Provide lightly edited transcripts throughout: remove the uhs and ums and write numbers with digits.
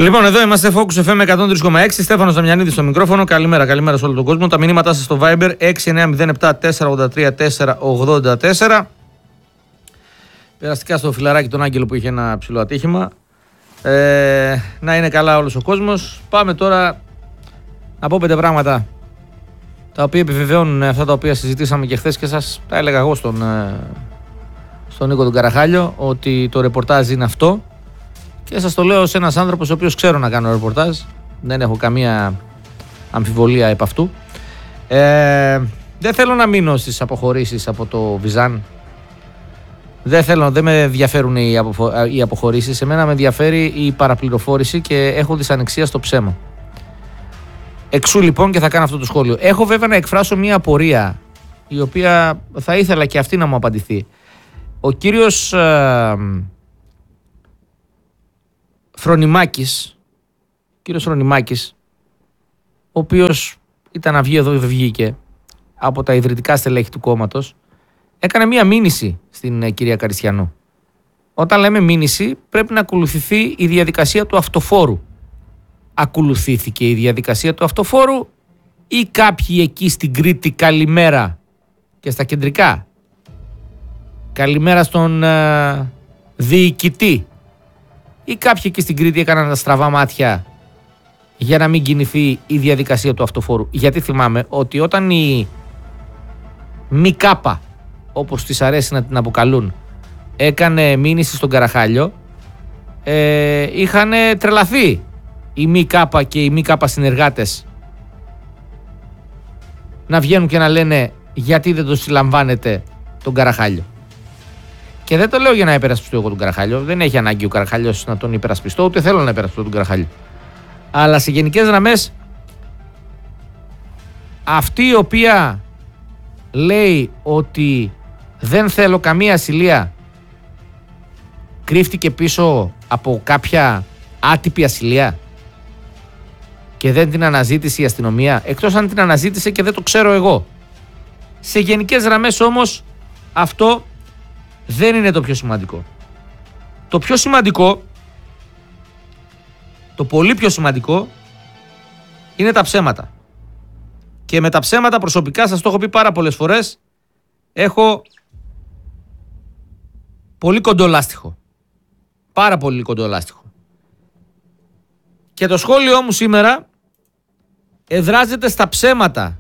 Λοιπόν, εδώ είμαστε Focus FM 103,6. Στέφανος Δαμιανίδης στο μικρόφωνο. Καλημέρα σε όλο τον κόσμο. Τα μηνύματά σας στο Viber 6907-483-484. Περαστικά στο φιλαράκι τον Άγγελο που είχε ένα ψηλό ατύχημα. Να είναι καλά όλος ο κόσμος. Πάμε τώρα να πω 5 πράγματα τα οποία επιβεβαιώνουν αυτά τα οποία συζητήσαμε και χθες και σας τα έλεγα εγώ στον Νίκο τον Καραχάλιο, ότι το ρεπορτάζ είναι αυτό. Και σας το λέω σε ένας άνθρωπος ο οποίος ξέρω να κάνω ρεπορτάζ. Δεν έχω καμία αμφιβολία επ' αυτού. Δεν θέλω να μείνω στις αποχωρήσεις από το Βυζάν. Δεν με ενδιαφέρουν οι αποχωρήσεις. Εμένα με ενδιαφέρει η παραπληροφόρηση και έχω δυσανεξία στο ψέμα. Εξού λοιπόν και θα κάνω αυτό το σχόλιο. Έχω βέβαια να εκφράσω μια απορία, η οποία θα ήθελα και αυτή να μου απαντηθεί. Ο κύριος Φρονιμάκης, ο οποίος ήταν να βγει εδώ, δεν βγήκε, από τα ιδρυτικά στελέχη του κόμματος, έκανε μία μήνυση στην κυρία Καριστιανού. Όταν λέμε μήνυση, πρέπει να ακολουθηθεί η διαδικασία του αυτοφόρου. Ακολουθήθηκε η διαδικασία του αυτοφόρου ή κάποιοι εκεί στην Κρήτη καλημέρα και στα κεντρικά? Καλημέρα στον διοικητή. Ή κάποιοι εκεί στην Κρήτη έκαναν τα στραβά μάτια για να μην κινηθεί η διαδικασία του αυτοφόρου? Γιατί θυμάμαι ότι όταν η ΜΚ, όπως της αρέσει να την αποκαλούν, έκανε μήνυση στον Καραχάλιο, είχαν τρελαθεί η ΜΚ και οι ΜΚ συνεργάτες να βγαίνουν και να λένε γιατί δεν το συλλαμβάνετε τον Καραχάλιο. Και δεν το λέω για να υπερασπιστώ εγώ τον Καραχάλιο. Δεν έχει ανάγκη ο Καραχάλιος να τον υπερασπιστώ, ούτε θέλω να υπερασπιστώ τον Καραχάλιο. Αλλά σε γενικές γραμμές, αυτή η οποία λέει ότι δεν θέλω καμία ασυλία κρύφτηκε πίσω από κάποια άτυπη ασυλία και δεν την αναζήτησε η αστυνομία, εκτός αν την αναζήτησε και δεν το ξέρω εγώ. Σε γενικές γραμμές όμως αυτό δεν είναι το πιο σημαντικό. Το πιο σημαντικό, το πολύ πιο σημαντικό, είναι τα ψέματα. Και με τα ψέματα προσωπικά, σας το έχω πει πάρα πολλές φορές, έχω πολύ κοντό λάστιχο. Πάρα πολύ κοντό λάστιχο. Και το σχόλιο μου σήμερα εδράζεται στα ψέματα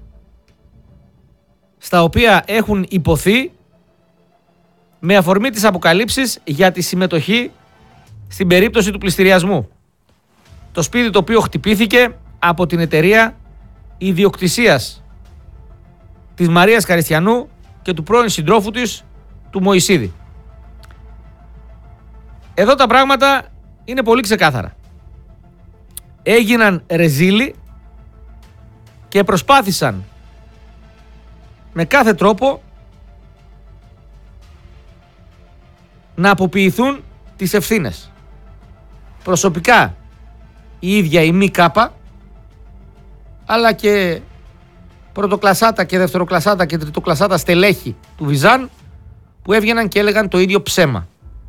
στα οποία έχουν υποθεί με αφορμή τις αποκαλύψεις για τη συμμετοχή στην περίπτωση του πληστηριασμού. Το σπίτι το οποίο χτυπήθηκε από την εταιρεία ιδιοκτησίας της Μαρίας Καριστιανού και του πρώην συντρόφου της, του Μωυσίδη. Εδώ τα πράγματα είναι πολύ ξεκάθαρα. Έγιναν ρεζίλοι και προσπάθησαν με κάθε τρόπο να αποποιηθούν τις ευθύνες. Προσωπικά η ίδια η ΜΚ, αλλά και πρωτοκλασάτα και δευτεροκλασάτα και τριτοκλασάτα στελέχη του Βυζάν, που έβγαιναν και έλεγαν το ίδιο ψέμα.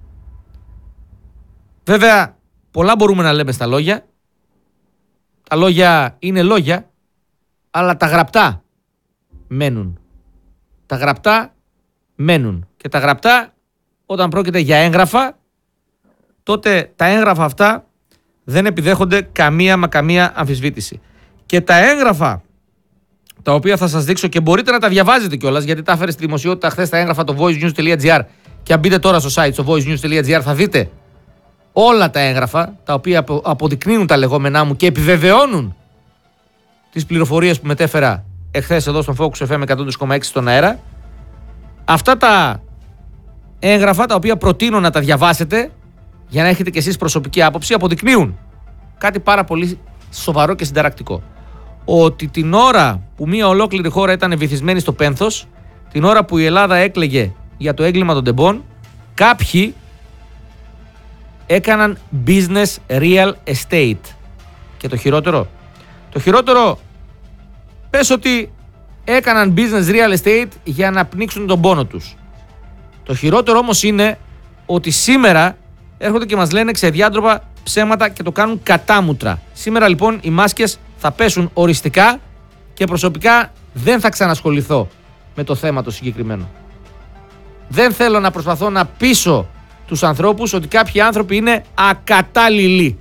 Βέβαια, πολλά μπορούμε να λέμε στα λόγια. Τα λόγια είναι λόγια, αλλά τα γραπτά μένουν. Τα γραπτά μένουν. Και τα γραπτά, όταν πρόκειται για έγγραφα, τότε τα έγγραφα αυτά δεν επιδέχονται καμία αμφισβήτηση. Και τα έγγραφα, τα οποία θα σας δείξω και μπορείτε να τα διαβάζετε κιόλας, γιατί τα έφερε στη δημοσιότητα χθες τα έγγραφα το voicenews.gr, και αν μπείτε τώρα στο site, στο voicenews.gr, θα δείτε όλα τα έγγραφα, τα οποία αποδεικνύουν τα λεγόμενά μου και επιβεβαιώνουν τις πληροφορίες που μετέφερα εχθές εδώ στον Focus FM 103,6 στον αέρα. Αυτά τα έγγραφα, τα οποία προτείνω να τα διαβάσετε για να έχετε κι εσείς προσωπική άποψη, αποδεικνύουν κάτι πάρα πολύ σοβαρό και συνταρακτικό. Ότι την ώρα που μια ολόκληρη χώρα ήταν βυθισμένη στο πένθος, την ώρα που η Ελλάδα έκλαιγε για το έγκλημα των τεμπών, κάποιοι έκαναν business real estate. Και το χειρότερο, πες ότι έκαναν business real estate για να πνίξουν τον πόνο τους. Το χειρότερο όμως είναι ότι σήμερα έρχονται και μας λένε ξεδιάντροπα ψέματα και το κάνουν κατάμουτρα. Σήμερα λοιπόν οι μάσκες θα πέσουν οριστικά και προσωπικά δεν θα ξανασχοληθώ με το θέμα το συγκεκριμένο. Δεν θέλω να προσπαθώ να πείσω τους ανθρώπους ότι κάποιοι άνθρωποι είναι ακατάλληλοι.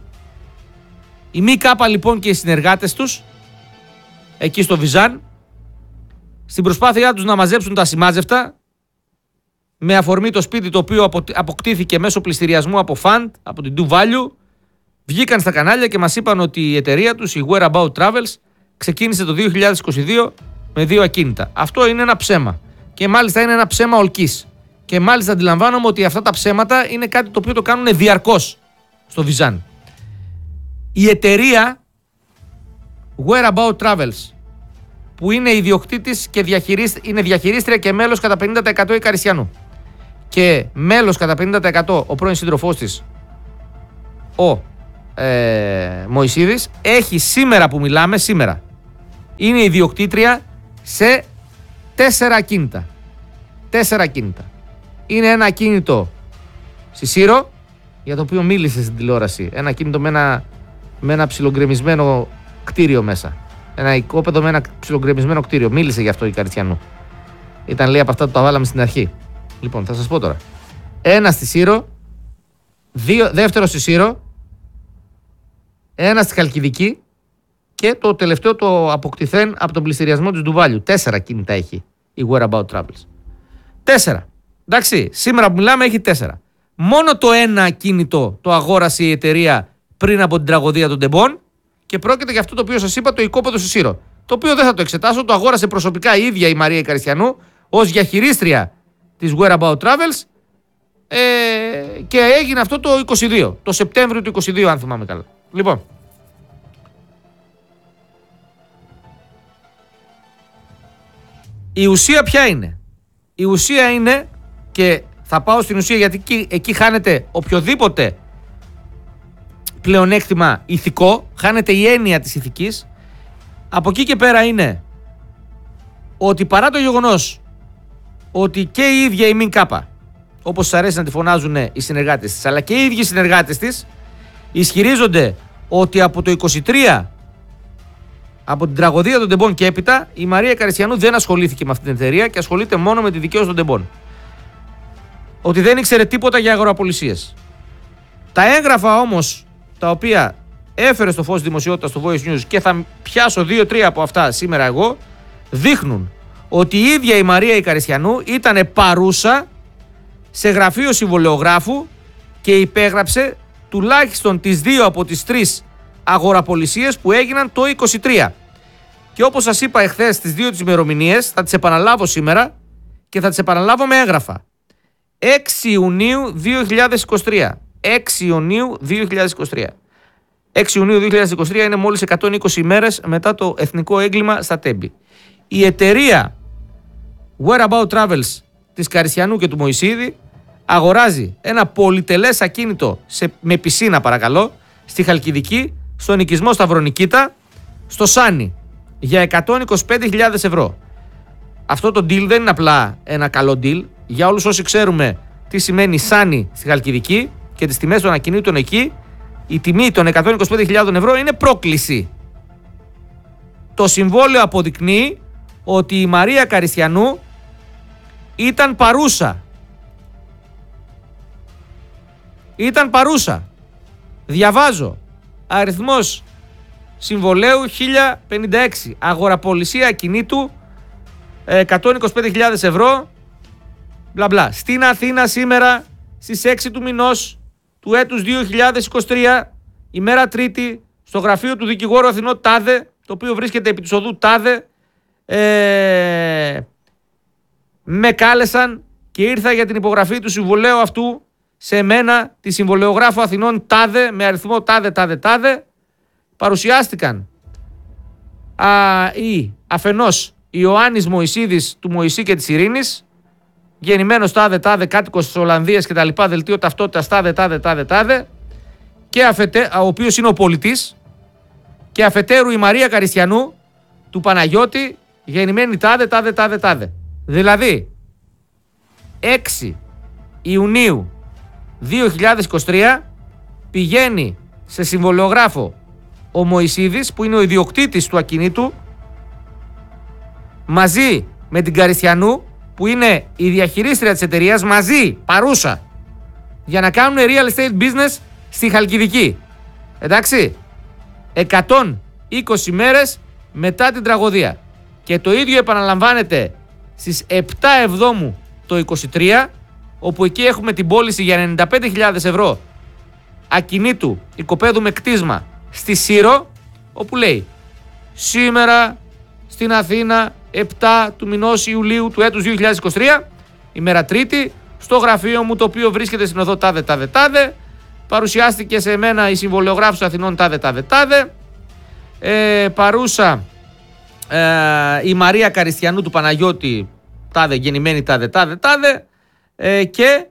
Η ΜΚ λοιπόν και οι συνεργάτες τους εκεί στο Βιζάν, στην προσπάθειά τους να μαζέψουν τα σημάζευτα, με αφορμή το σπίτι το οποίο αποκτήθηκε μέσω πληστηριασμού από Fund, από την Do Value, βγήκαν στα κανάλια και μας είπαν ότι η εταιρεία τους, η Whereabout Travels, ξεκίνησε το 2022 με 2 ακίνητα. Αυτό είναι ένα ψέμα. Και μάλιστα είναι ένα ψέμα ολκής. Και μάλιστα αντιλαμβάνομαι ότι αυτά τα ψέματα είναι κάτι το οποίο το κάνουν διαρκώς στο Βιζάν. Η εταιρεία Whereabout Travels, που είναι ιδιοκτήτης και είναι διαχειρίστρια και μέλος κατά 50% η Καριστιανού και μέλος κατά 50% ο πρώην σύντροφός της, ο Μωυσίδης, έχει σήμερα που μιλάμε, σήμερα είναι ιδιοκτήτρια σε 4 ακίνητα. 4 ακίνητα. Είναι ένα ακίνητο στη Σύρο, για το οποίο μίλησε στην τηλεόραση. Ένα ακίνητο με ένα ψιλογκρεμισμένο κτίριο μέσα. Ένα οικόπεδο με ένα ψιλογκρεμισμένο κτίριο. Μίλησε γι' αυτό η Καριστιανού. Ήταν, λέει, από αυτά που τα βάλαμε στην αρχή. Λοιπόν, θα σας πω τώρα. Ένα στη Σύρο, δεύτερο στη Σύρο, ένα στη Χαλκιδική και το τελευταίο το αποκτηθέν από τον πληστηριασμό της Do Value. 4 κίνητα έχει η Whereabout Travels. 4. Εντάξει, σήμερα που μιλάμε έχει 4. Μόνο το ένα ακίνητο το αγόρασε η εταιρεία πριν από την τραγωδία των Τεμπών και πρόκειται για αυτό το οποίο σας είπα, το οικόπεδο στη Σύρο. Το οποίο δεν θα το εξετάσω, το αγόρασε προσωπικά η ίδια η Μαρία Καριστιανού ως διαχειρίστρια της Whereabout Travels και έγινε αυτό το 22, το Σεπτέμβριο του 22 αν θυμάμαι καλά. Λοιπόν, η ουσία ποια είναι? Η ουσία είναι, και θα πάω στην ουσία γιατί εκεί χάνεται οποιοδήποτε πλεονέκτημα ηθικό, χάνεται η έννοια της ηθικής. Από εκεί και πέρα είναι ότι παρά το γεγονός ότι και η ίδια η ΜΚ, όπως σας αρέσει να τη φωνάζουν οι συνεργάτες της, αλλά και οι ίδιοι συνεργάτες της ισχυρίζονται ότι από το 23, από την τραγωδία των Τεμπών και έπειτα, η Μαρία Καριστιανού δεν ασχολήθηκε με αυτή την εταιρεία και ασχολείται μόνο με τη δικαίωση των Τεμπών. Ότι δεν ήξερε τίποτα για αγοραπολισίες. Τα έγγραφα όμως, τα οποία έφερε στο φως δημοσιότητα στο Voice News, και θα πιάσω 2-3 από αυτά σήμερα εγώ, δείχνουν ότι η ίδια η Μαρία η Καριστιανού ήταν παρούσα σε γραφείο συμβολεογράφου και υπέγραψε τουλάχιστον τις 2 από τις 3 αγοραπολισίες που έγιναν το 23. Και όπως σας είπα εχθές τις 2 τις ημερομηνίες, θα τις επαναλάβω σήμερα και θα τις επαναλάβω με έγγραφα. 6 Ιουνίου 2023. 6 Ιουνίου 2023. 6 Ιουνίου 2023 είναι μόλις 120 ημέρες μετά το εθνικό έγκλημα στα Τέμπη. Η εταιρεία Whereabout Travels της Καριστιανού και του Μωυσίδη αγοράζει ένα πολυτελές ακίνητο με πισίνα, παρακαλώ, στη Χαλκιδική, στον οικισμό Σταυρονικήτα, στο Σάνι, για 125.000 ευρώ. Αυτό το deal δεν είναι απλά ένα καλό deal. Για όλους όσοι ξέρουμε τι σημαίνει Σάνι στη Χαλκιδική και τις τιμές των ακινήτων εκεί, η τιμή των 125.000 ευρώ είναι πρόκληση. Το συμβόλαιο αποδεικνύει ότι η Μαρία Καριστιανού ήταν παρούσα. Ήταν παρούσα. Διαβάζω. Αριθμός συμβολέου 1056. Αγοραπολισία ακινήτου 125.000 ευρώ. Μπλα μπλα. Στην Αθήνα σήμερα στις 6 του μηνός του έτους 2023, ημέρα Τρίτη, στο γραφείο του δικηγόρου Αθηνό Τάδε, το οποίο βρίσκεται επί της οδού Τάδε, με κάλεσαν και ήρθα για την υπογραφή του συμβολέου αυτού σε μένα, τη συμβολεογράφο Αθηνών Τάδε, με αριθμό Τάδε. Παρουσιάστηκαν αφενός Ιωάννης Μωυσίδης, του Μωυσή και της Ειρήνης, γεννημένος Τάδε, κάτοικος της Ολλανδίας και τα λοιπά, δελτίο ταυτότητας Τάδε, και ο οποίος είναι ο πολιτής, και αφετέρου η Μαρία Καριστιανού, του Παναγιώτη, γεννημένη Τάδε. Δηλαδή, 6 Ιουνίου 2023 πηγαίνει σε συμβολιογράφο ο Μωυσίδης, που είναι ο ιδιοκτήτης του ακινήτου, μαζί με την Καριστιανού, που είναι η διαχειρίστρια της εταιρείας, μαζί, παρούσα, για να κάνουν real estate business στη Χαλκιδική. Εντάξει, 120 μέρες μετά την τραγωδία. Και το ίδιο επαναλαμβάνεται στις 7 Εβδόμου το 23, όπου εκεί έχουμε την πώληση για 95.000 ευρώ ακινήτου οικοπαίδου με κτίσμα στη Σύρο, όπου λέει σήμερα στην Αθήνα 7 του μηνός Ιουλίου του έτους 2023, ημέρα Τρίτη, στο γραφείο μου, το οποίο βρίσκεται στην οδό τάδε τάδε τάδε, παρουσιάστηκε σε μένα η συμβολιογράφος Αθηνών τάδε τάδε τάδε, παρούσα η Μαρία Καριστιανού του Παναγιώτη τάδε, γεννημένη τάδε τάδε τάδε, και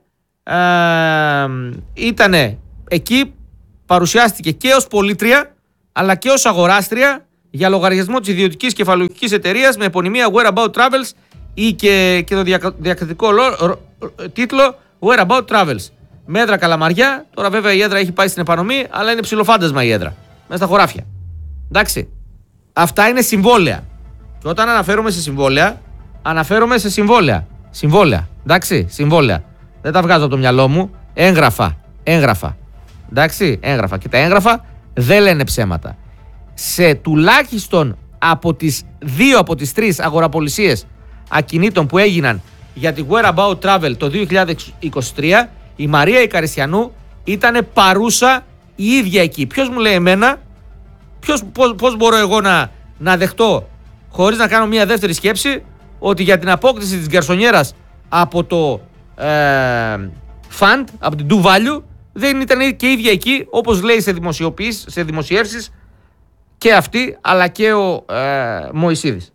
ήτανε εκεί, παρουσιάστηκε και ως πολίτρια αλλά και ως αγοράστρια για λογαριασμό της ιδιωτικής κεφαλαιοχικής εταιρείας με επωνυμία Whereabout Travels ή και το διακριτικό τίτλο Whereabout Travels. Με έδρα Καλαμαριά. Τώρα βέβαια η έδρα έχει πάει στην επανομή, αλλά είναι ψιλοφάντασμα η έδρα μέσα στα χωράφια. Εντάξει. Αυτά είναι συμβόλαια. Και όταν αναφέρομαι σε συμβόλαια, αναφέρομαι σε συμβόλαια. Συμβόλαια. Εντάξει. Συμβόλαια. Δεν τα βγάζω από το μυαλό μου. Έγγραφα. Εντάξει. Έγγραφα. Και τα έγγραφα δεν λένε ψέματα. Σε τουλάχιστον από τις 2 από τις 3 αγοραπολισίες ακινήτων που έγιναν για τη Whereabout Travel το 2023, η Μαρία η Καριστιανού ήταν παρούσα η ίδια εκεί. Ποιος μου λέει εμένα, πώς μπορώ εγώ να δεχτώ, χωρίς να κάνω μια δεύτερη σκέψη, ότι για την απόκτηση της γκαρσονιέρας από το fund, από την Do Value, δεν ήταν και ίδια εκεί, όπως λέει σε δημοσιεύσεις και αυτή, αλλά και ο Μωυσίδης.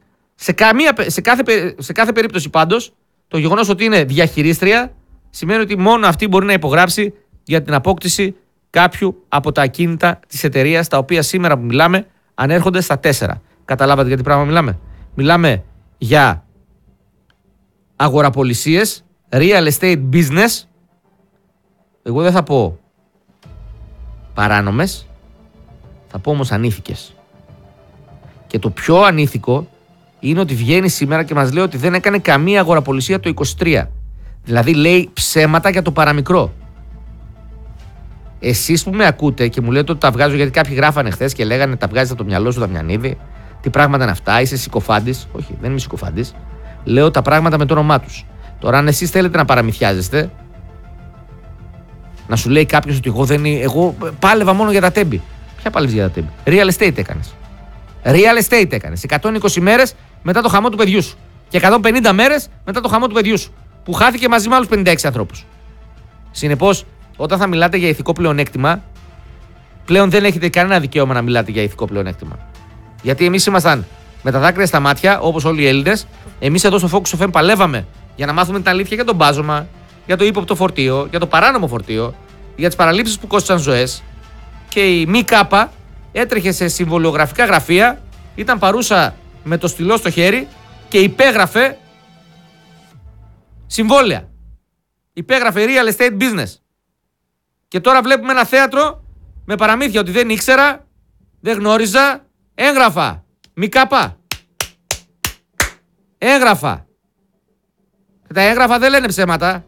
Σε κάθε περίπτωση πάντως, το γεγονός ότι είναι διαχειρίστρια σημαίνει ότι μόνο αυτή μπορεί να υπογράψει για την απόκτηση κάποιου από τα ακίνητα της εταιρείας, τα οποία σήμερα που μιλάμε ανέρχονται στα 4. Καταλάβατε για τι πράγμα μιλάμε? Μιλάμε για αγοραπολισίες, real estate business, εγώ δεν θα πω παράνομες, θα πω όμως ανήθικες. Και το πιο ανήθικο είναι ότι βγαίνει σήμερα και μας λέει ότι δεν έκανε καμία αγοραπολισία το 23. Δηλαδή λέει ψέματα για το παραμικρό. Εσείς που με ακούτε και μου λέτε ότι τα βγάζω, γιατί κάποιοι γράφανε χθες και λέγανε τα βγάζεις από το μυαλό σου, Δαμιανίδη, τι πράγματα είναι αυτά, είσαι συκοφάντης? Όχι, δεν είμαι συκοφάντης. Λέω τα πράγματα με το όνομά τους. Τώρα, αν εσείς θέλετε να παραμυθιάζεστε, να σου λέει κάποιος ότι εγώ πάλευα μόνο για τα τέμπη. Ποια πάλευες για τα τέμπη? Real estate έκανες. Real estate έκανες 120 μέρες μετά το χαμό του παιδιού σου. Και 150 μέρες μετά το χαμό του παιδιού σου. Που χάθηκε μαζί με άλλους 56 ανθρώπους. Συνεπώς, όταν θα μιλάτε για ηθικό πλεονέκτημα, πλέον δεν έχετε κανένα δικαίωμα να μιλάτε για ηθικό πλεονέκτημα. Γιατί εμείς ήμασταν με τα δάκρυα στα μάτια, όπως όλοι οι Έλληνες. Εμείς εδώ στο Focus FM παλεύαμε για να μάθουμε την αλήθεια για τον μπάζωμα, για το ύποπτο φορτίο, για το παράνομο φορτίο, για τις παραλήψεις που κόστησαν ζωές. Και η ΜΚ έτρεχε σε συμβολιογραφικά γραφεία, ήταν παρούσα με το στυλό στο χέρι και υπέγραφε συμβόλαια. Υπέγραφε real estate business. Και τώρα βλέπουμε ένα θέατρο με παραμύθια ότι δεν ήξερα, δεν γνώριζα. Έγγραφα. ΜΚ. Έγγραφα. Και τα έγγραφα δεν λένε ψέματα.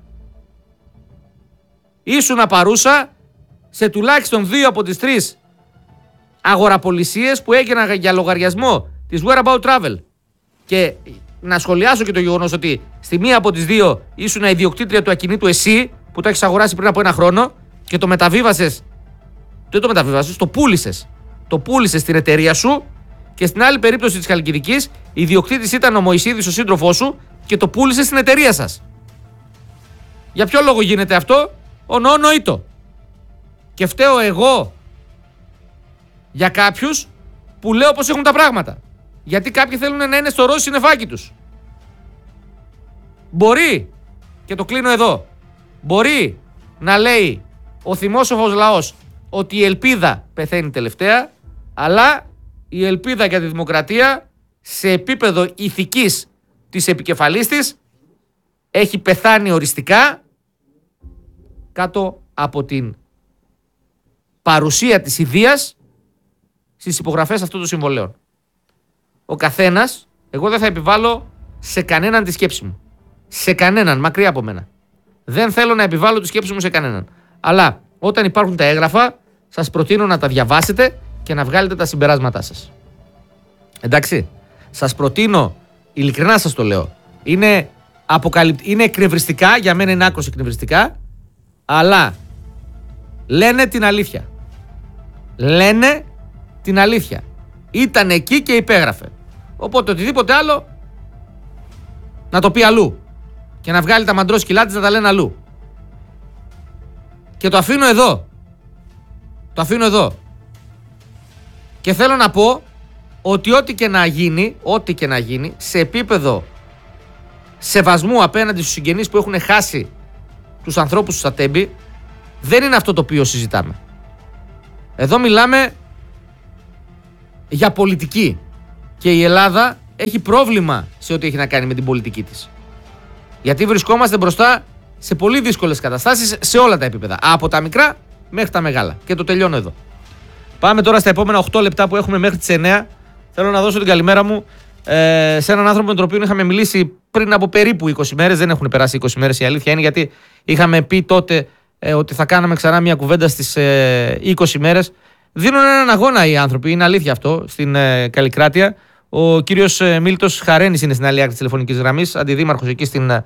Ήσουνα παρούσα σε τουλάχιστον 2 από τις 3 αγοραπολισίες που έγιναν για λογαριασμό της Whereabout Travel. Και να σχολιάσω και το γεγονός ότι στη μία από τις 2 ήσουν ιδιοκτήτρια του ακινήτου εσύ, που το έχεις αγοράσει πριν από 1 χρόνο και το μεταβίβασες. Δεν το μεταβίβασες, το πούλησες. Το πούλησες στην εταιρεία σου, και στην άλλη περίπτωση της Χαλκιδικής, ιδιοκτήτης ήταν ο Μωυσίδης, ο σύντροφός σου, και το πούλησες στην εταιρεία σας. Για ποιο λόγο γίνεται αυτό? Νοήτο. Και φταίω εγώ για κάποιους που λέω πως έχουν τα πράγματα. Γιατί κάποιοι θέλουν να είναι στο ροζ συννεφάκι τους. Μπορεί, και το κλείνω εδώ, μπορεί να λέει ο θυμόσοφος λαός ότι η ελπίδα πεθαίνει τελευταία, αλλά η ελπίδα για τη δημοκρατία σε επίπεδο ηθικής της επικεφαλής της έχει πεθάνει οριστικά κάτω από την παρουσία της ιδείας στις υπογραφές αυτών των συμβολέων. Ο καθένας, εγώ δεν θα επιβάλλω σε κανέναν τη σκέψη μου. Σε κανέναν, μακριά από μένα. Δεν θέλω να επιβάλλω τη σκέψη μου σε κανέναν. Αλλά όταν υπάρχουν τα έγγραφα, σας προτείνω να τα διαβάσετε και να βγάλετε τα συμπεράσματά σας. Εντάξει. Σας προτείνω, ειλικρινά σας το λέω, είναι εκνευριστικά, για μένα είναι άκρως εκνευριστικά, αλλά λένε την αλήθεια. Λένε την αλήθεια. Ήταν εκεί και υπέγραφε. Οπότε οτιδήποτε άλλο να το πει αλλού. Και να βγάλει τα μαντρόσκυλά της να τα λένε αλλού. Και το αφήνω εδώ. Το αφήνω εδώ. Και θέλω να πω ότι ό,τι και να γίνει, σε επίπεδο σεβασμού απέναντι στους συγγενείς που έχουν χάσει τους ανθρώπους του Ατέμπη, δεν είναι αυτό το οποίο συζητάμε. Εδώ μιλάμε για πολιτική. Και η Ελλάδα έχει πρόβλημα σε ό,τι έχει να κάνει με την πολιτική της. Γιατί βρισκόμαστε μπροστά σε πολύ δύσκολες καταστάσεις σε όλα τα επίπεδα. Από τα μικρά μέχρι τα μεγάλα. Και το τελειώνω εδώ. Πάμε τώρα στα επόμενα 8 λεπτά που έχουμε μέχρι τις 9. Θέλω να δώσω την καλημέρα μου σε έναν άνθρωπο με τον οποίο είχαμε μιλήσει πριν από περίπου 20 μέρες. Δεν έχουν περάσει 20 μέρες, η αλήθεια είναι, γιατί είχαμε πει τότε ότι θα κάναμε ξανά μια κουβέντα στις 20 μέρες. Δίνουν έναν αγώνα οι άνθρωποι, είναι αλήθεια αυτό, στην Καλλικράτεια. Ο κύριος Μίλτος Χαρένης είναι στην άλλη άκρη της τηλεφωνικής γραμμής, αντιδήμαρχος εκεί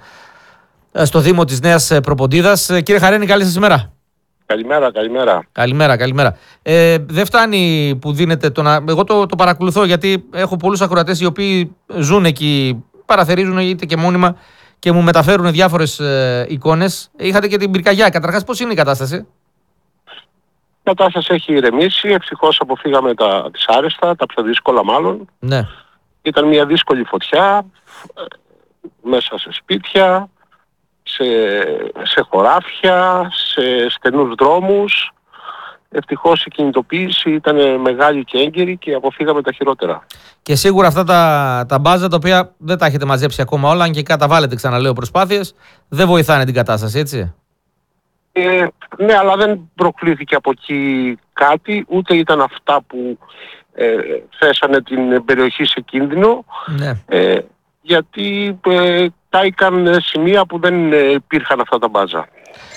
στο Δήμο της Νέας Προποντίδας. Κύριε Χαρένη, καλή σας ημέρα. Καλημέρα. Δεν φτάνει που δίνετε εγώ το παρακολουθώ, γιατί έχω πολλούς ακροατές οι οποίοι ζουν εκεί, παραθερίζουν είτε και μόνιμα και μου μεταφέρουν διάφορες εικόνες. Είχατε και την πυρκαγιά. Καταρχάς, πώς είναι η κατάσταση? Η κατάσταση έχει ηρεμήσει. Ευτυχώς αποφύγαμε τα δυσάρεστα, τα πιο δύσκολα μάλλον. Ναι. Ήταν μια δύσκολη φωτιά μέσα σε σπίτια, σε χωράφια, σε στενούς δρόμους. Ευτυχώς η κινητοποίηση ήταν μεγάλη και έγκαιρη και αποφύγαμε τα χειρότερα. Και σίγουρα αυτά τα μπάζα, τα οποία δεν τα έχετε μαζέψει ακόμα όλα, αν και καταβάλλετε, ξαναλέω, προσπάθειες, δεν βοηθάνε την κατάσταση, έτσι? Ναι, αλλά δεν προκλήθηκε από εκεί κάτι, ούτε ήταν αυτά που θέσανε την περιοχή σε κίνδυνο. Ναι. Γιατί κάηκαν σημεία που δεν υπήρχαν αυτά τα μπάζα.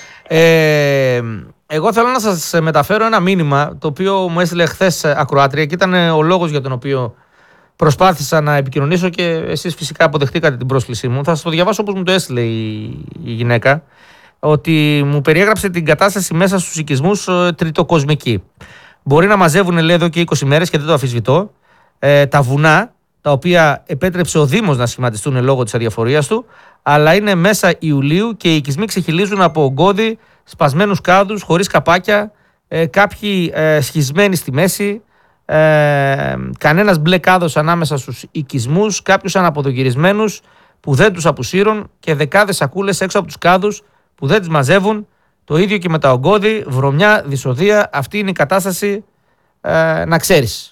Εγώ θέλω να σας μεταφέρω ένα μήνυμα το οποίο μου έστειλε χθες ακροάτρια και ήταν ο λόγος για τον οποίο προσπάθησα να επικοινωνήσω και εσείς φυσικά αποδεχτήκατε την πρόσκλησή μου. Θα σας το διαβάσω όπως μου το έστειλε η γυναίκα, ότι μου περιέγραψε την κατάσταση μέσα στους οικισμούς τριτοκοσμική. Μπορεί να μαζεύουν, λέει, εδώ και 20 μέρες και δεν το αμφισβητώ, τα βουνά, τα οποία επέτρεψε ο Δήμος να σχηματιστούν λόγω της αδιαφορίας του, αλλά είναι μέσα Ιουλίου και οι οικισμοί ξεχυλίζουν από ογκώδη, σπασμένους κάδους, χωρίς καπάκια, κάποιοι σχισμένοι στη μέση, κανένας μπλε κάδος ανάμεσα στους οικισμούς, κάποιους αναποδογυρισμένους που δεν τους απουσύρουν και δεκάδες σακούλες έξω από τους κάδους που δεν τις μαζεύουν. Το ίδιο και με τα ογκώδη, βρωμιά, δυσοδεία. Αυτή είναι η κατάσταση, να ξέρεις.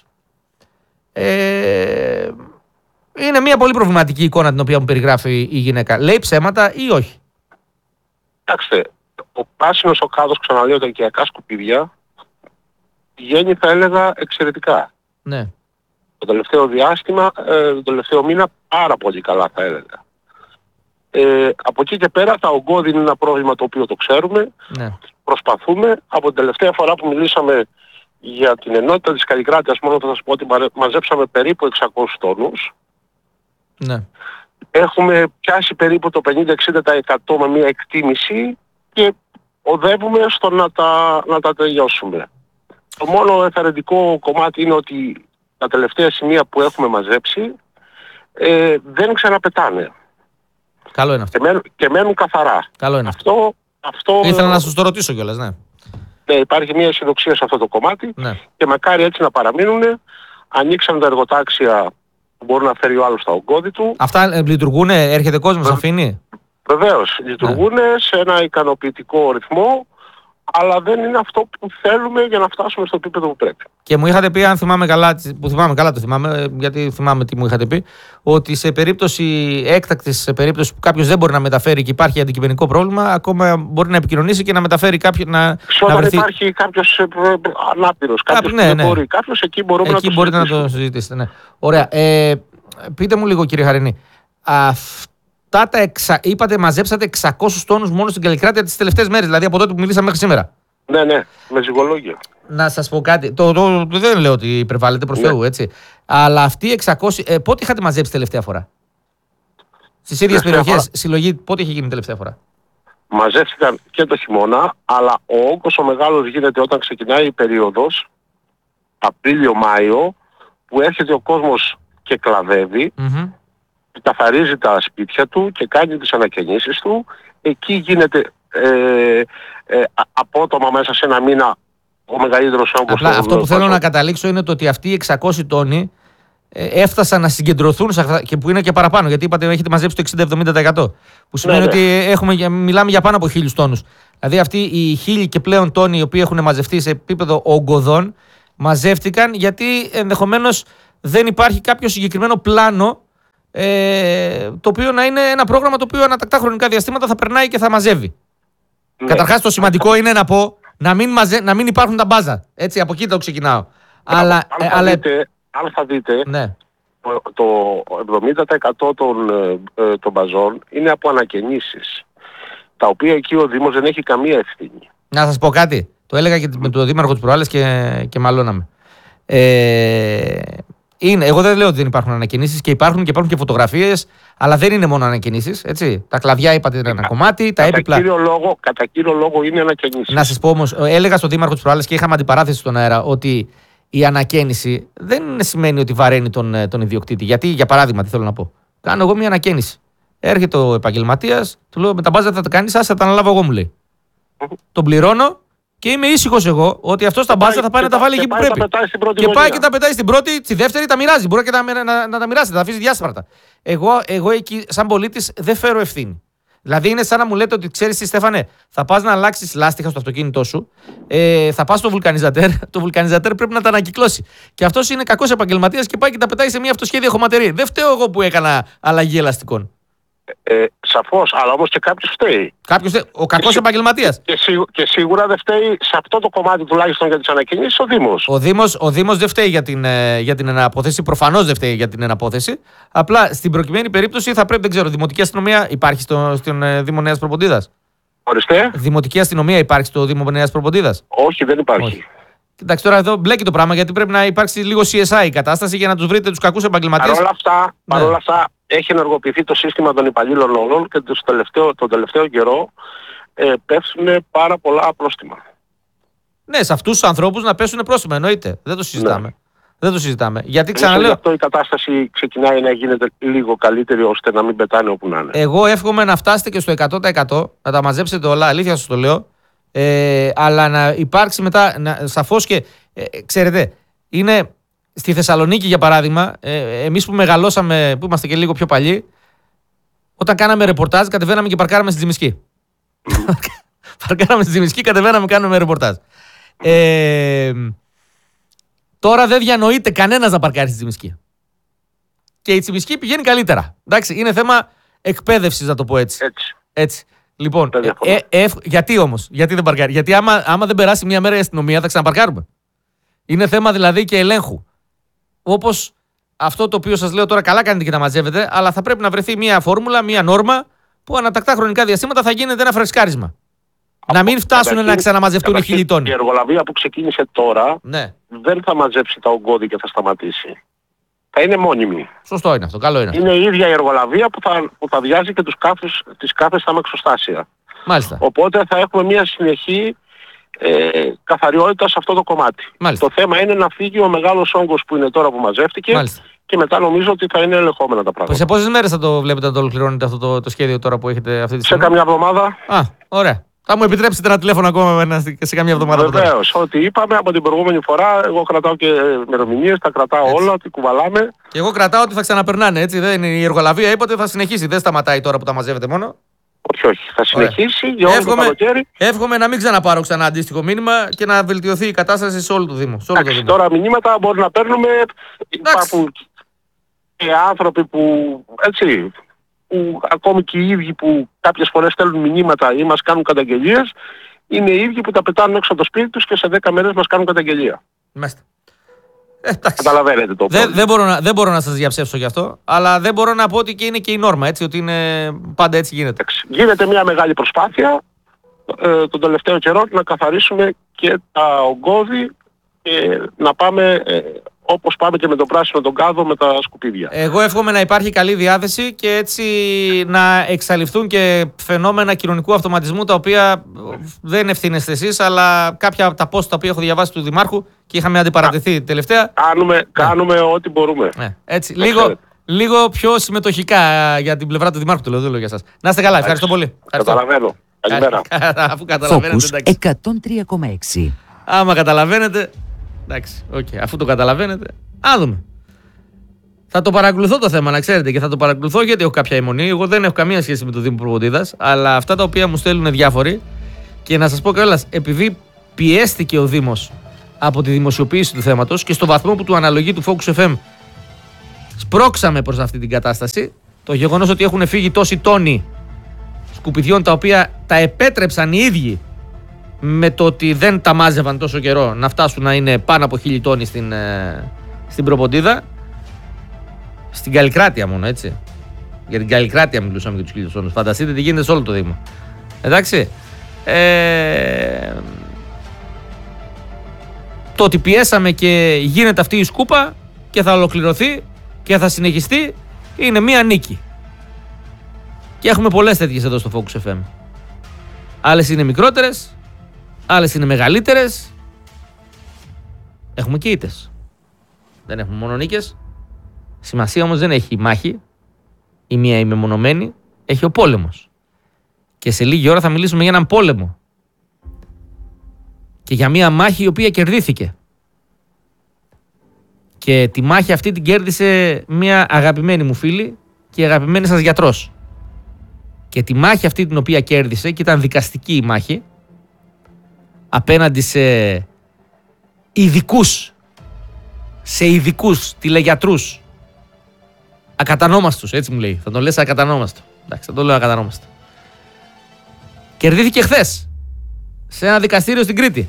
Είναι μια πολύ προβληματική εικόνα την οποία μου περιγράφει η γυναίκα. Λέει ψέματα ή όχι? Κοιτάξτε, ο πράσινος ο κάδος, ξαναλέω, τα οικιακά σκουπίδια πηγαίνει, θα έλεγα, εξαιρετικά. Ναι. Το τελευταίο διάστημα, το τελευταίο μήνα, πάρα πολύ καλά, θα έλεγα. Από εκεί και πέρα τα ογκώδη είναι ένα πρόβλημα το οποίο το ξέρουμε. Ναι. Προσπαθούμε. Από την τελευταία φορά που μιλήσαμε για την ενότητα της Καλλικράτειας, μόνο θα σας πω ότι μαζέψαμε περίπου 600 τόνους. Ναι. Έχουμε πιάσει περίπου το 50-60% με μια εκτίμηση και οδεύουμε στο να τα τελειώσουμε. Το μόνο εθαρρυντικό κομμάτι είναι ότι τα τελευταία σημεία που έχουμε μαζέψει δεν ξαναπετάνε. Καλό είναι αυτό. Και μένουν καθαρά. Καλό είναι αυτό. Ήθελα να σας το ρωτήσω κιόλας, ναι. Ναι, υπάρχει μια αισιοδοξία σε αυτό το κομμάτι, ναι. Και μακάρι έτσι να παραμείνουν. Ανοίξαν τα εργοτάξια που μπορεί να φέρει ο άλλος τα ογκώδη του. Αυτά λειτουργούν, έρχεται κόσμος, αφήνει? Βεβαίως, λειτουργούν σε ένα ικανοποιητικό ρυθμό. αλλά δεν είναι αυτό που θέλουμε για να φτάσουμε στο επίπεδο που πρέπει. Και μου είχατε πει, αν θυμάμαι καλά, που θυμάμαι καλά το θυμάμαι, γιατί θυμάμαι τι μου είχατε πει, ότι σε περίπτωση έκτακτης, σε περίπτωση που κάποιος δεν μπορεί να μεταφέρει και υπάρχει αντικειμενικό πρόβλημα, ακόμα μπορεί να επικοινωνήσει και να μεταφέρει κάποιον να βρεθεί. Υπάρχει κάποιος ανάπηρος, κάποιος που δεν μπορεί, κάποιος εκεί μπορούμε εκεί μπορείτε να το συζητήσετε. Ναι. Ωραία. Πείτε μου λίγο, κύριε Χαρινή, είπατε μαζέψατε 600 τόνους μόνο στην Καλλικράτεια τις τελευταίες μέρες, δηλαδή από τότε που μιλήσαμε μέχρι σήμερα. Ναι, με ζυγολόγια. Να σας πω κάτι. Δεν λέω ότι υπερβάλλετε προς Θεού, έτσι. Αλλά αυτοί οι 600. Πότε είχατε μαζέψει τελευταία φορά? Στις ίδιες περιοχές, συλλογή, πότε είχε γίνει τελευταία φορά? Μαζεύτηκαν και το χειμώνα, αλλά ο όγκος ο μεγάλος γίνεται όταν ξεκινάει η περίοδος, Απρίλιο-Μάιο, που έρχεται ο κόσμος και κλαδεύει, καθαρίζει τα σπίτια του και κάνει τις ανακαινήσεις του. Εκεί γίνεται απότομα μέσα σε ένα μήνα ο μεγαλύτερος όγκος. Απλά αυτό που θέλω να καταλήξω είναι το ότι αυτοί οι 600 τόνοι έφτασαν να συγκεντρωθούν και που είναι και παραπάνω, γιατί είπατε έχετε μαζέψει το 60-70%, που σημαίνει ότι μιλάμε για πάνω από 1.000 τόνους. Δηλαδή αυτοί οι 1.000 και πλέον τόνοι οι οποίοι έχουν μαζευτεί σε επίπεδο ογκωδών μαζεύτηκαν γιατί ενδεχομένως δεν υπάρχει κάποιο συγκεκριμένο πλάνο, το οποίο να είναι ένα πρόγραμμα το οποίο ανατακτά χρονικά διαστήματα θα περνάει και θα μαζεύει. Ναι. Καταρχάς το σημαντικό είναι να πω να μην υπάρχουν τα μπάζα. Έτσι, από εκεί το ξεκινάω. Αν θα δείτε, ναι, το 70% των μπαζών είναι από ανακαινήσεις, τα οποία εκεί ο Δήμος δεν έχει καμία ευθύνη. Να σας πω κάτι. Το έλεγα και με τον Δήμαρχο της προάλλες και μαλώναμε. Εγώ δεν λέω ότι δεν υπάρχουν ανακαινήσεις, και υπάρχουν και φωτογραφίες, αλλά δεν είναι μόνο ανακαινήσεις. Τα κλαδιά είπατε είναι ένα κομμάτι, τα έπιπλα. Κατά κύριο λόγο είναι ανακαινήσεις. Να σας πω όμως, έλεγα στον Δήμαρχο της προάλλες και είχαμε αντιπαράθεση στον αέρα ότι η ανακαίνιση δεν σημαίνει ότι βαραίνει τον ιδιοκτήτη. Γιατί, για παράδειγμα, τι θέλω να πω. Κάνω εγώ μια ανακαίνιση. Έρχεται ο επαγγελματίας, του λέω με τα μπάζα θα τα κάνεις, θα τα αναλάβω εγώ, μου λέει. Τον πληρώνω. Και είμαι ήσυχος εγώ ότι αυτό στα μπάζα θα πάει να τα βάλει εκεί που πρέπει. Και πάει και τα πετάει στην πρώτη, στη δεύτερη τα μοιράζει. Μπορεί και να τα μοιράσει, να τα αφήσει διάσπαρτα. Εγώ εκεί, σαν πολίτης, δεν φέρω ευθύνη. Δηλαδή είναι σαν να μου λέτε ότι ξέρεις τι, Στέφανε, θα πας να αλλάξεις λάστιχα στο αυτοκίνητό σου, θα πας στο βουλκανιζατέρ, το βουλκανιζατέρ πρέπει να τα ανακυκλώσει. Και αυτός είναι κακός επαγγελματίας και πάει και τα πετάει σε μια αυτοσχέδια χωματερή. Δεν φταίω εγώ που έκανα αλλαγή ελαστικών. Σαφώς, αλλά όμως και κάποιος φταίει. Ο κακός επαγγελματίας. Και σίγουρα δεν φταίει σε αυτό το κομμάτι τουλάχιστον για τις ανακοινήσεις ο Δήμος. Ο Δήμος δεν φταίει για την εναπόθεση, προφανώς δεν φταίει για την εναπόθεση. Απλά στην προκειμένη περίπτωση θα πρέπει, δεν ξέρω, δημοτική αστυνομία υπάρχει στον Δήμο Νέας Προποντίδας? Ορίστε. Δημοτική αστυνομία υπάρχει στο Δήμο Νέας Προποντίδας? Όχι, δεν υπάρχει. Όχι. Κοιτάξτε, τώρα εδώ μπλέκει το πράγμα, γιατί πρέπει να υπάρξει λίγο CSI η κατάσταση για να τους βρείτε τους κακούς επαγγελματίες. Παρ' όλα αυτά, έχει ενεργοποιηθεί το σύστημα των υπαλλήλων όλων και τον τελευταίο καιρό πέφτουν πάρα πολλά πρόστιμα. Ναι, σε αυτούς τους ανθρώπους να πέσουν πρόστιμα, εννοείται. Δεν το συζητάμε. Ναι. Δεν το συζητάμε. Γιατί ξαναλέω. Γι' αυτό η κατάσταση ξεκινάει να γίνεται λίγο καλύτερη, ώστε να μην πετάνε όπου να είναι. Εγώ εύχομαι να φτάσετε και στο 100%, να τα μαζέψετε όλα, αλήθεια σας το λέω. Αλλά να υπάρξει μετά, σαφώς και ξέρετε, είναι στη Θεσσαλονίκη για παράδειγμα, εμείς που μεγαλώσαμε, που είμαστε και λίγο πιο παλιοί, όταν κάναμε ρεπορτάζ κατεβαίναμε και παρκάραμε στη Τζιμισκή. Παρκάραμε στη Τζιμισκή, κατεβαίναμε, κάνουμε ρεπορτάζ. Τώρα δεν διανοείται κανένας να παρκάρει στη Τζιμισκή. Και η Τζιμισκή πηγαίνει καλύτερα. Εντάξει, είναι θέμα εκπαίδευσης, να το πω έτσι. Έτσι. Λοιπόν, γιατί όμως, γιατί δεν παρκάρει? Γιατί άμα δεν περάσει μια μέρα η αστυνομία θα ξαναπαρκάρουμε. Είναι θέμα δηλαδή και ελέγχου. Όπως αυτό το οποίο σας λέω τώρα, καλά κάνετε και τα μαζεύετε, αλλά θα πρέπει να βρεθεί μια φόρμουλα, μια νόρμα που ανατακτά χρονικά διαστήματα θα γίνεται ένα φρεσκάρισμα. Να μην φτάσουν να ξαναμαζευτούν οι 1.000 τόνοι. Η εργολαβία που ξεκίνησε τώρα δεν θα μαζέψει τα ογκώδη και θα σταματήσει. Θα είναι μόνιμη. Σωστό είναι αυτό, καλό είναι. Είναι η ίδια η εργολαβία που θα βιάζει και τις κάθες στα αμαξοστάσια. Μάλιστα. Οπότε θα έχουμε μια συνεχή καθαριότητα σε αυτό το κομμάτι. Μάλιστα. Το θέμα είναι να φύγει ο μεγάλος όγκος που είναι τώρα που μαζεύτηκε. Μάλιστα. Και μετά νομίζω ότι θα είναι ελεγχόμενα τα πράγματα. Σε πόσες μέρες θα το βλέπετε να το ολοκληρώνετε αυτό το σχέδιο τώρα που έχετε αυτή τη στιγμή? Σε καμιά εβδομάδα. Ωραία. Θα μου επιτρέψετε ένα τηλέφωνο ακόμα σε καμιά εβδομάδα? Βεβαίως. Ό,τι είπαμε από την προηγούμενη φορά, εγώ κρατάω και ημερομηνίες, τα κρατάω όλα, ότι κουβαλάμε. Και εγώ κρατάω ότι θα ξαναπερνάνε, έτσι. Δεν είναι η εργολαβία, είπατε θα συνεχίσει. Δεν σταματάει τώρα που τα μαζεύετε μόνο. Όχι. Θα συνεχίσει για όλο το καλοκαίρι. Εύχομαι να μην ξαναπάρω ξανά αντίστοιχο μήνυμα και να βελτιωθεί η κατάσταση σε όλο το Δήμο. Τώρα μηνύματα μπορεί να παίρνουμε. Υπάρχουν και άνθρωποι που ακόμη και οι ίδιοι που κάποιες φορές στέλνουν μηνύματα ή μας κάνουν καταγγελίες, είναι οι ίδιοι που τα πετάνουν έξω από το σπίτι τους και σε 10 μέρες μας κάνουν καταγγελία. Μάλιστα. Καταλαβαίνετε το πρόβλημα. Δεν μπορώ να σας διαψεύσω γι' αυτό, αλλά δεν μπορώ να πω ότι και είναι και η νόρμα, έτσι, ότι είναι πάντα έτσι γίνεται. Γίνεται μια μεγάλη προσπάθεια τον τελευταίο καιρό να καθαρίσουμε και τα ογκώδη και να πάμε όπως πάμε και με τον πράσινο τον κάδο με τα σκουπίδια. Εγώ εύχομαι να υπάρχει καλή διάθεση και έτσι να εξαλειφθούν και φαινόμενα κοινωνικού αυτοματισμού τα οποία δεν ευθύνεστε εσείς, αλλά κάποια από τα post τα οποία έχω διαβάσει του Δημάρχου και είχαμε αντιπαρατεθεί τελευταία. Κάνουμε ό,τι μπορούμε. Έτσι, λίγο πιο συμμετοχικά για την πλευρά του Δημάρχου, το λέω για σας. Να είστε καλά, ευχαριστώ πολύ. Καταλαβαίνω. Καλημέρα. Αφού καταλαβαίνετε. 103,6. Άμα καταλαβαίνετε. Εντάξει, αφού το καταλαβαίνετε, δούμε. Θα το παρακολουθώ το θέμα, να ξέρετε, και θα το παρακολουθώ γιατί έχω κάποια αιμονή. Εγώ δεν έχω καμία σχέση με το Δήμο Προποντίδας, αλλά αυτά τα οποία μου στέλνουν διάφοροι. Και να σας πω κιόλας, επειδή πιέστηκε ο Δήμος από τη δημοσιοποίηση του θέματος και στο βαθμό που του αναλογεί του Focus FM, σπρώξαμε προς αυτή την κατάσταση. Το γεγονός ότι έχουν φύγει τόσοι τόνοι σκουπιδιών τα οποία τα επέτρεψαν οι ίδιοι με το ότι δεν τα μάζευαν τόσο καιρό να φτάσουν να είναι πάνω από 1.000 τόνοι στην Προποντίδα. Στην Καλλικράτεια μόνο, έτσι. Για την Καλλικράτεια μιλούσαμε για τους 1.000 τόνους. Φανταστείτε τι γίνεται σε όλο το Δήμο. Εντάξει. Το ότι πιέσαμε και γίνεται αυτή η σκούπα και θα ολοκληρωθεί και θα συνεχιστεί είναι μία νίκη. Και έχουμε πολλές τέτοιες εδώ στο Focus FM. Άλλες είναι μικρότερες, άλλες είναι μεγαλύτερες. Έχουμε και ήττες. Δεν έχουμε μόνο νίκες. Σημασία όμως δεν έχει η μάχη. Η μία η μεμονωμένη. Έχει ο πόλεμος. Και σε λίγη ώρα θα μιλήσουμε για έναν πόλεμο. Και για μία μάχη η οποία κερδίθηκε. Και τη μάχη αυτή την κέρδισε μία αγαπημένη μου φίλη και αγαπημένη σας γιατρός. Και τη μάχη αυτή την οποία κέρδισε, και ήταν δικαστική η μάχη, απέναντι σε ειδικούς τηλεγιατρούς, ακατανόμαστους, έτσι μου λέει. Θα τον λες ακατανόμαστο. Εντάξει, θα τον λέω ακατανόμαστο. Κερδίθηκε χθες σε ένα δικαστήριο στην Κρήτη.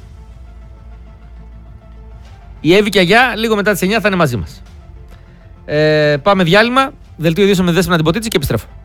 Η Εύη και Αγιά λίγο μετά τις 9 θα είναι μαζί μας. Πάμε διάλειμμα. Δελτίο ειδήσεων με Δέσποινα Τιμποτίτση και επιστρέφω.